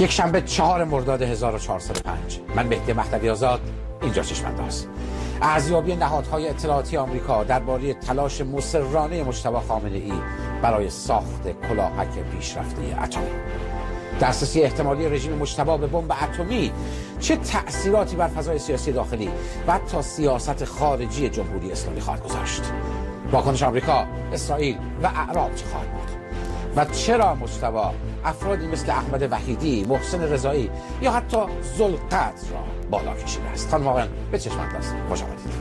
یک شنبه 4 مرداد 1405 من مهدی مهدوی آزاد اینجا چشم‌انداز. ارزیابی نهادهای اطلاعاتی آمریکا درباره تلاش مصرانه مجتبی خامنه‌ای برای ساخت کلاهک پیشرفته اتمی. دسترسی احتمالی رژیم مجتبی به بمب اتمی چه تأثیراتی بر فضای سیاسی داخلی و حتی سیاست خارجی جمهوری اسلامی خواهد گذاشت؟ واکنش آمریکا، اسرائیل و اعراب چه خواهد بود؟ و چرا مجتبی افرادی مثل احمد وحیدی، محسن رضایی یا حتی ذوالقدر را بالا کشیده است؟ خانم آقایان به چشم انداز خوش آمدید.